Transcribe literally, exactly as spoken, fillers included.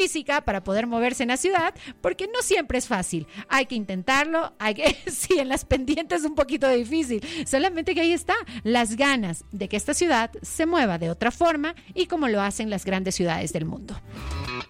física para poder moverse en la ciudad, porque no siempre es fácil. Hay que intentarlo, hay que, sí, en las pendientes es un poquito difícil, solamente que ahí está, las ganas de que esta ciudad se mueva de otra forma y como lo hacen las grandes ciudades del mundo.